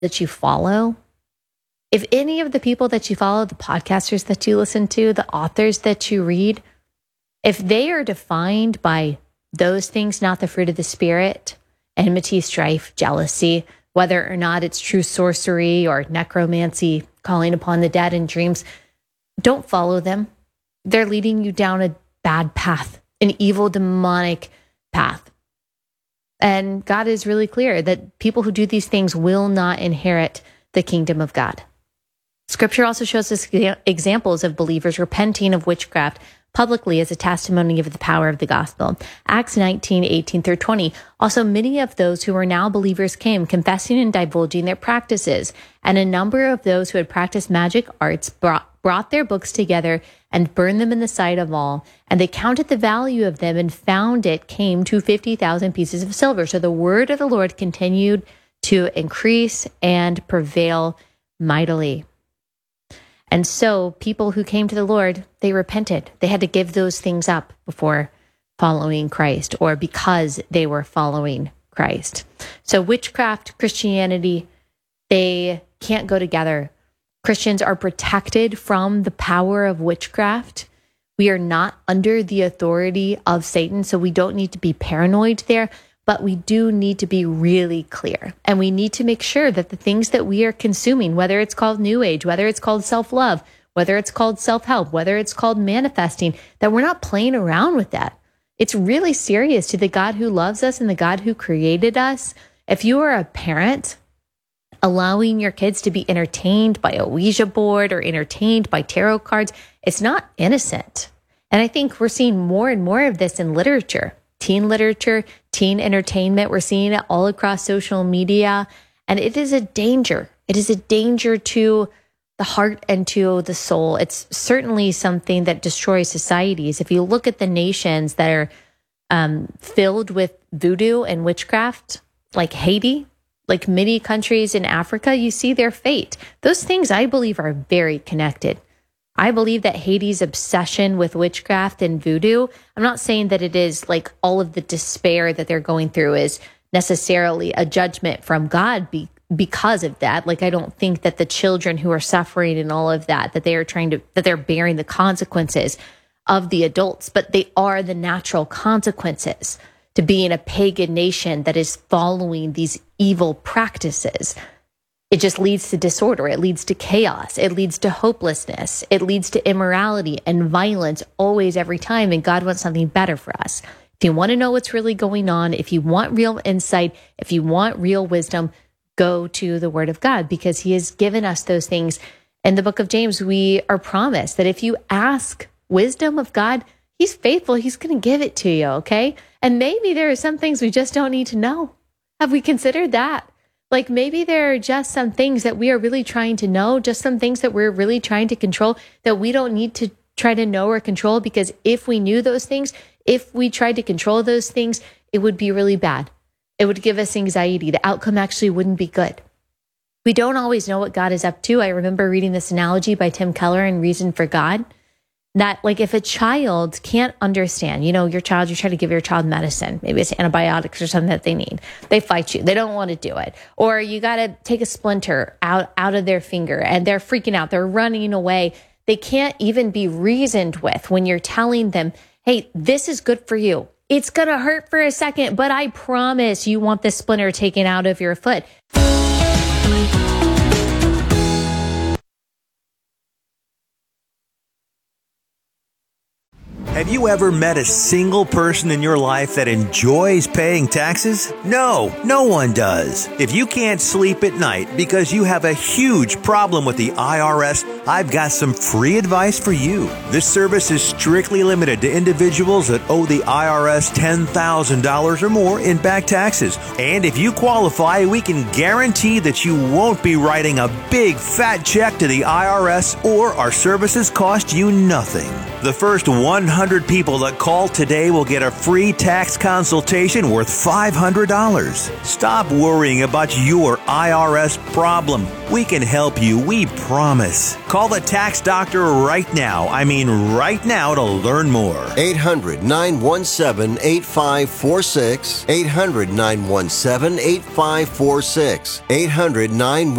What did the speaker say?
that you follow, if any of the people that you follow, the podcasters that you listen to, the authors that you read, if they are defined by those things, not the fruit of the Spirit, enmity, strife, jealousy, whether or not it's true sorcery or necromancy, calling upon the dead in dreams, don't follow them. They're leading you down a bad path, an evil, demonic path. And God is really clear that people who do these things will not inherit the kingdom of God. Scripture also shows us examples of believers repenting of witchcraft publicly as a testimony of the power of the gospel. Acts 19:18-20. Also, many of those who were now believers came, confessing and divulging their practices. And a number of those who had practiced magic arts brought their books together and burned them in the sight of all. And they counted the value of them and found it came to 50,000 pieces of silver. So the word of the Lord continued to increase and prevail mightily. And so people who came to the Lord, they repented. They had to give those things up before following Christ, or because they were following Christ. So witchcraft, Christianity, they can't go together. Christians are protected from the power of witchcraft. We are not under the authority of Satan, so we don't need to be paranoid there. But we do need to be really clear. And we need to make sure that the things that we are consuming, whether it's called New Age, whether it's called self-love, whether it's called self-help, whether it's called manifesting, that we're not playing around with that. It's really serious to the God who loves us and the God who created us. If you are a parent, allowing your kids to be entertained by a Ouija board or entertained by tarot cards, it's not innocent. And I think we're seeing more and more of this in literature. Literature, teen entertainment. We're seeing it all across social media. And it is a danger. It is a danger to the heart and to the soul. It's certainly something that destroys societies. If you look at the nations that are filled with voodoo and witchcraft, like Haiti, like many countries in Africa, you see their fate. Those things, I believe, are very connected. I believe that Haiti's obsession with witchcraft and voodoo, I'm not saying that it is like all of the despair that they're going through is necessarily a judgment from God because of that. Like, I don't think that the children who are suffering and all of that they are that they're bearing the consequences of the adults, but they are the natural consequences to being a pagan nation that is following these evil practices. It just leads to disorder. It leads to chaos. It leads to hopelessness. It leads to immorality and violence always, every time. And God wants something better for us. If you want to know what's really going on, if you want real insight, if you want real wisdom, go to the Word of God, because He has given us those things. In the book of James, we are promised that if you ask wisdom of God, He's faithful. He's going to give it to you, okay? And maybe there are some things we just don't need to know. Have we considered that? Like, maybe there are just some things that we are really trying to know, just some things that we're really trying to control that we don't need to try to know or control, because if we knew those things, if we tried to control those things, it would be really bad. It would give us anxiety. The outcome actually wouldn't be good. We don't always know what God is up to. I remember reading this analogy by Tim Keller in Reason for God, that like if a child can't understand, your child, you try to give your child medicine, maybe it's antibiotics or something that they need. They fight you. They don't want to do it. Or you got to take a splinter out of their finger and they're freaking out. They're running away. They can't even be reasoned with when you're telling them, hey, this is good for you. It's going to hurt for a second, but I promise you want this splinter taken out of your foot. Have you ever met a single person in your life that enjoys paying taxes? No, no one does. If you can't sleep at night because you have a huge problem with the IRS, I've got some free advice for you. This service is strictly limited to individuals that owe the IRS $10,000 or more in back taxes. And if you qualify, we can guarantee that you won't be writing a big fat check to the IRS, or our services cost you nothing. The first 100 people that call today will get a free tax consultation worth $500. Stop worrying about your IRS problem. We can help you, we promise. Call the tax doctor right now. I mean right now to learn more. 800-917-8546. 800-917-8546. 800-917